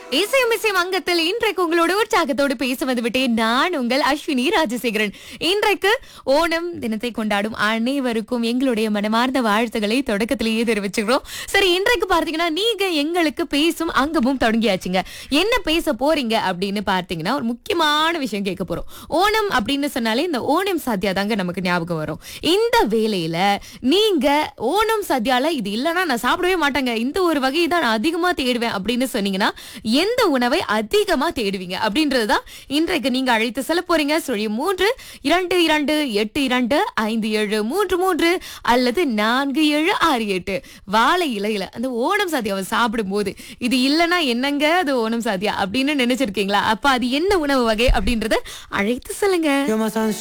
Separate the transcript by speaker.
Speaker 1: இசையும் அங்கத்தில் இன்றைக்கு உங்களோட உற்சாகத்தோடு பேச வந்து விட்டேன். நான் உங்கள் அஸ்வினி ராஜசேகரன். இன்றைக்கு ஓணம் தினத்தை கொண்டாடும் அனைவருக்கும் எங்களுடைய மனமார்ந்த வாழ்த்துக்களை தொடக்கத்திலேயே தெரிவிச்சுக்கிறோம். சரி, இன்றைக்கு பார்த்தீங்கன்னா நீங்க எங்களுக்கு பேசும் அங்கமும் தொடங்கியாச்சுங்க. என்ன பேச போறீங்க அப்படின்னு பார்த்தீங்கன்னா ஒரு முக்கியமான விஷயம் கேட்க போறோம். ஓணம் அப்படின்னு சொன்னாலே இந்த ஓணம் சத்யா தாங்க நமக்கு ஞாபகம் வரும். இந்த வேளையில நீங்க ஓணம் சத்யால இது இல்லைன்னா நான் சாப்பிடவே மாட்டேங்க, இந்த ஒரு வகையை தான் நான் அதிகமா தேடுவேன் அப்படின்னு சொன்னீங்கன்னா எந்த உணவை அதிகமா தேடுவீங்க அப்படின்றதுதான் இன்றைக்கு நீங்க அழைத்து செல்ல போறீங்க. 322825753 அல்லது 4768. வாழை இலையில அந்த ஓணம் சத்யாவை சாப்பிடும் போது இது இல்லைன்னா என்னங்க அது ஓணம் சத்யா அப்படின்னு நினைச்சிருக்கீங்களா? அப்ப அது என்ன உணவு வகை அப்படின்றத அழைத்து சொல்லுங்க.